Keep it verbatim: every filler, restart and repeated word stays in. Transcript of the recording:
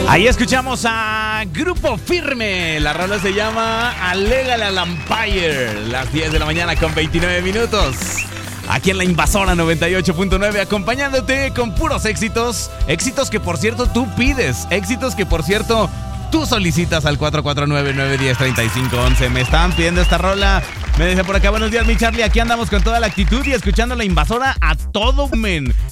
Ahí escuchamos a Grupo Firme. La rola se llama Alégale al Empire. Las diez de la mañana con veintinueve minutos. Aquí en La Invasora noventa y ocho punto nueve, acompañándote con puros éxitos. Éxitos que, por cierto, tú pides. Éxitos que, por cierto, tú solicitas al cuatro cuatro nueve, nueve uno cero, tres cinco uno uno. Me estaban pidiendo esta rola. Me dice por acá, buenos días, mi Charlie. Aquí andamos con toda la actitud y escuchando La Invasora a todo men.